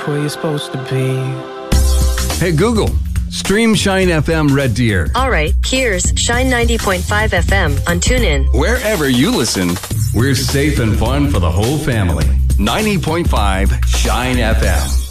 back where you're supposed to be. Hey, Google, stream Shine FM Red Deer. All right, here's Shine 90.5 FM on TuneIn. Wherever you listen, we're safe and fun for the whole family. 90.5 Shine FM.